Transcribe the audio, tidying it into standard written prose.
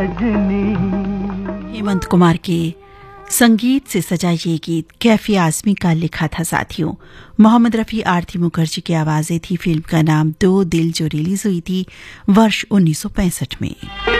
हेमंत कुमार के संगीत से सजा ये गीत कैफी आजमी का लिखा था साथियों। मोहम्मद रफी आरती मुखर्जी की आवाजें थी। फिल्म का नाम दो दिल जो रिलीज हुई थी वर्ष 1965 में।